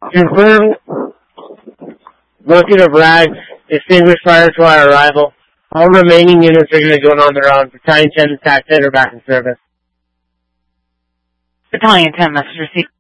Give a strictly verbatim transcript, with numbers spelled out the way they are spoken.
Confirmed booking of rags, extinguished fire to our arrival. All remaining units are going to go on their own. Battalion ten, T A C ten are back in service. Battalion ten, message received.